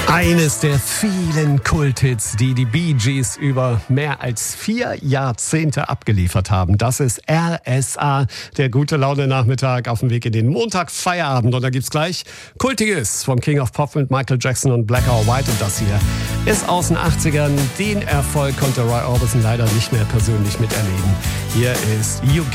Eines der vielen Kulthits, die die Bee Gees über mehr als 4 Jahrzehnte abgeliefert haben. Das ist RSA, der Gute-Laune-Nachmittag auf dem Weg in den Montag-Feierabend. Und da gibt's gleich Kultiges vom King of Pop mit Michael Jackson und Black or White. Und das hier ist aus den 80ern. Den Erfolg konnte Roy Orbison leider nicht mehr persönlich miterleben. Hier ist You